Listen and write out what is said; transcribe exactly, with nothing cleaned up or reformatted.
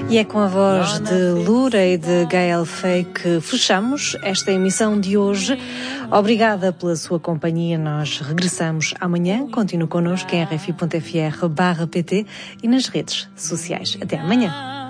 E é com a voz de Lura e de Gael Fay que fechamos esta emissão de hoje. Obrigada pela sua companhia. Nós regressamos amanhã. Continue connosco em r f i ponto f r barra p t e nas redes sociais. Até amanhã.